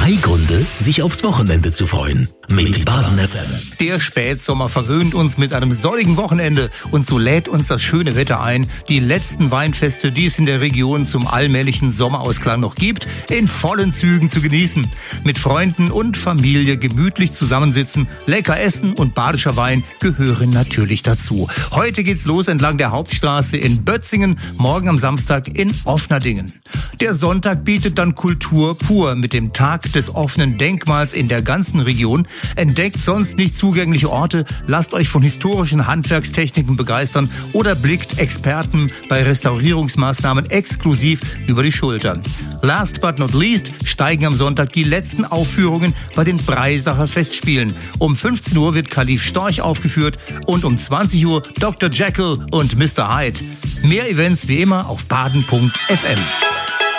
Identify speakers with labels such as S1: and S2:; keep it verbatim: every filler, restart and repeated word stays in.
S1: Drei Gründe, sich aufs Wochenende zu freuen. Mit Baden F M.
S2: Der Spätsommer verwöhnt uns mit einem sonnigen Wochenende und so lädt uns das schöne Wetter ein, die letzten Weinfeste, die es in der Region zum allmählichen Sommerausklang noch gibt, in vollen Zügen zu genießen. Mit Freunden und Familie gemütlich zusammensitzen, lecker essen und badischer Wein gehören natürlich dazu. Heute geht's los entlang der Hauptstraße in Bötzingen, morgen am Samstag in Offnerdingen. Der Sonntag bietet dann Kultur pur mit dem Tag des offenen Denkmals in der ganzen Region. Entdeckt sonst nicht zugängliche Orte, lasst euch von historischen Handwerkstechniken begeistern oder blickt Experten bei Restaurierungsmaßnahmen exklusiv über die Schultern. Last but not least steigen am Sonntag die letzten Aufführungen bei den Breisacher Festspielen. Um fünfzehn Uhr wird Kalif Storch aufgeführt und um zwanzig Uhr Doktor Jekyll und Mister Hyde. Mehr Events wie immer auf baden punkt f m.